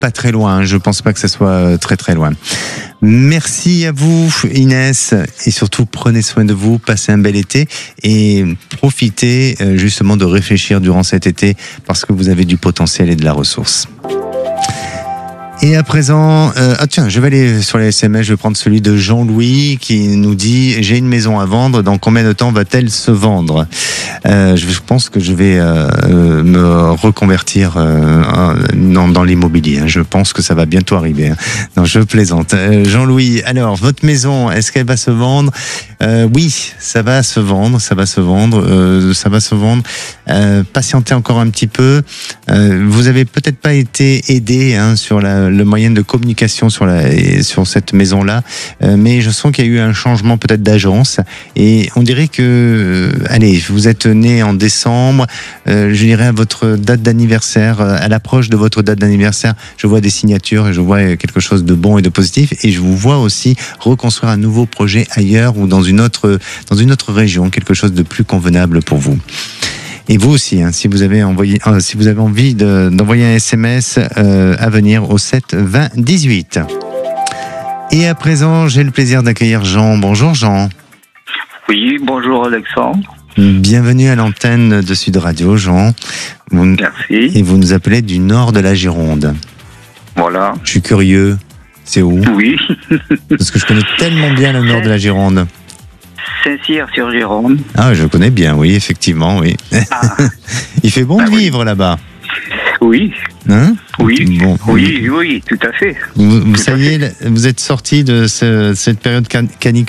pas très loin. Je pense pas que ça soit très très loin. Merci à vous, Inès, et surtout prenez soin de vous, passez un bel été et profitez justement de réfléchir durant cet été parce que vous avez du potentiel et de la ressource. Et à présent, tiens, je vais aller sur les SMS, je vais prendre celui de Jean-Louis qui nous dit « J'ai une maison à vendre, dans combien de temps va-t-elle se vendre ?» Je pense que je vais me reconvertir dans l'immobilier. Je pense que ça va bientôt arriver. Non, je plaisante. Jean-Louis, alors, votre maison, est-ce qu'elle va se vendre ? Oui, ça va se vendre, ça va se vendre. Patientez encore un petit peu. Vous avez peut-être pas été aidé sur le moyen de communication sur cette maison-là, mais je sens qu'il y a eu un changement peut-être d'agence et on dirait que, allez, vous êtes né en décembre, je dirais à votre date d'anniversaire, à l'approche de votre date d'anniversaire, je vois des signatures et je vois quelque chose de bon et de positif et je vous vois aussi reconstruire un nouveau projet ailleurs ou dans une autre région, quelque chose de plus convenable pour vous. Et vous aussi, si vous avez envie d'envoyer un SMS à venir au 7 20 18. Et à présent, j'ai le plaisir d'accueillir Jean. Bonjour Jean. Oui, bonjour Alexandre. Bienvenue à l'antenne de Sud Radio, Jean. Merci. Et vous nous appelez du nord de la Gironde. Voilà. Je suis curieux. C'est où ? Oui. Parce que je connais tellement bien le nord de la Gironde. Saint-Cyr-sur-Gironde. Ah, je connais bien, oui, effectivement, oui. Ah. Il fait bon de vivre là-bas. Oui. Oui. Bon. Oui, tout à fait. Vous êtes sorti de cette période caniculaire ?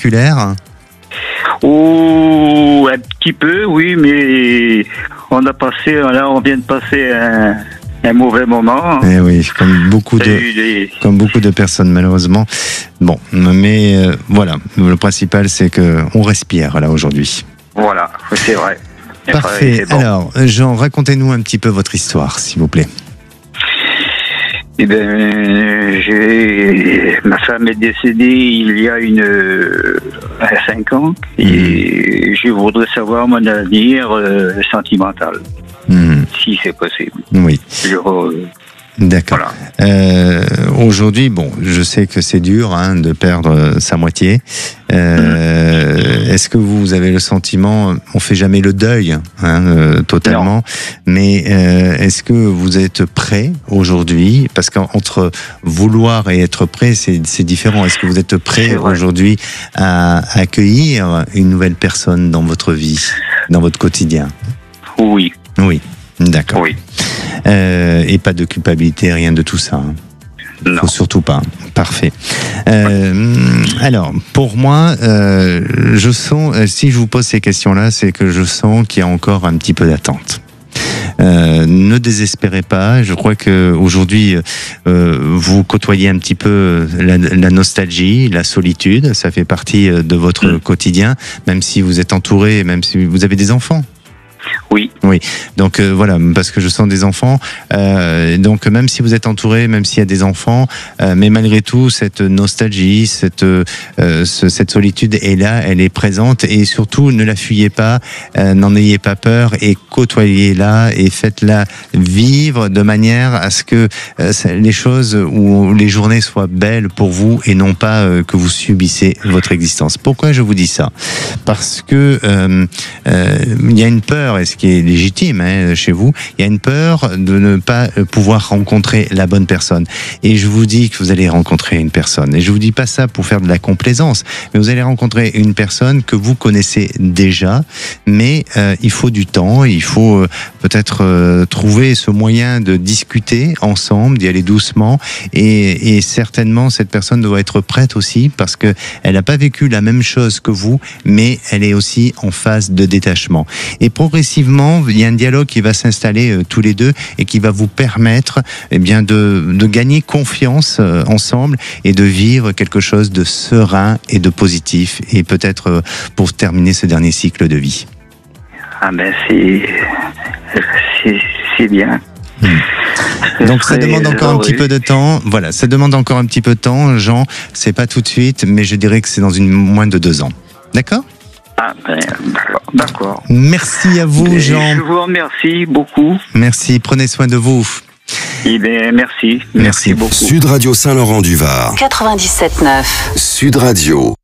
Oh, un petit peu, oui, mais on vient de passer un mauvais moment. Eh oui, comme beaucoup de personnes malheureusement. Bon, mais voilà, le principal c'est que on respire là aujourd'hui. Voilà, c'est vrai. Parfait. C'est bon. Alors, Jean, racontez-nous un petit peu votre histoire, s'il vous plaît. Eh bien, ma femme est décédée il y a 5 ans et je voudrais savoir mon avenir sentimental. Si c'est possible. Oui. D'accord. Voilà. Aujourd'hui, bon, je sais que c'est dur de perdre sa moitié. Est-ce que vous avez le sentiment, on fait jamais le deuil totalement, non. Mais est-ce que vous êtes prêt aujourd'hui ? Parce qu'entre vouloir et être prêt, c'est différent. Est-ce que vous êtes prêt aujourd'hui à accueillir une nouvelle personne dans votre vie, dans votre quotidien ? Oui. Oui. D'accord. Oui. Et pas de culpabilité, rien de tout ça. Non. Faut surtout pas. Parfait. Alors, pour moi, je sens, si je vous pose ces questions-là, c'est que je sens qu'il y a encore un petit peu d'attente. Ne désespérez pas. Je crois que aujourd'hui, vous côtoyez un petit peu la nostalgie, la solitude. Ça fait partie de votre quotidien, même si vous êtes entouré, même si vous avez des enfants. Oui. Oui. Donc voilà, parce que je sens des enfants. Donc même si vous êtes entouré, même s'il y a des enfants, mais malgré tout, cette nostalgie, cette solitude est là, elle est présente et surtout ne la fuyez pas, n'en ayez pas peur et côtoyez-la et faites-la vivre de manière à ce que les choses ou les journées soient belles pour vous et non pas que vous subissez votre existence. Pourquoi je vous dis ça ? Parce que il y a une peur, et ce qui est légitime chez vous, il y a une peur de ne pas pouvoir rencontrer la bonne personne. Et je vous dis que vous allez rencontrer une personne. Et je vous dis pas ça pour faire de la complaisance, mais vous allez rencontrer une personne que vous connaissez déjà, mais il faut du temps, il faut peut-être trouver ce moyen de discuter ensemble, d'y aller doucement, et certainement cette personne doit être prête aussi, parce que elle n'a pas vécu la même chose que vous, mais elle est aussi en phase de détachement. Et progressivement, il y a un dialogue qui va s'installer tous les deux et qui va vous permettre de gagner confiance ensemble et de vivre quelque chose de serein et de positif et peut-être pour terminer ce dernier cycle de vie. Ah ben c'est bien. Donc ça demande encore un petit peu de temps. Voilà, ça demande encore un petit peu de temps, Jean. C'est pas tout de suite, mais je dirais que c'est dans moins de 2 ans. D'accord ? Ah ben, d'accord. Merci à vous, Jean. Je vous remercie beaucoup. Merci, prenez soin de vous. Eh bien, merci. Merci beaucoup. Sud Radio Saint-Laurent-du-Var. 97.9. Sud Radio.